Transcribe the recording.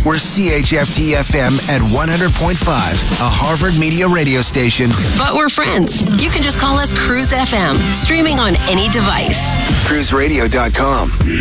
We're CHFT-FM at 100.5, a Harvard Media radio station. But we're friends. You can just call us Cruise FM, streaming on any device. CruiseRadio.com.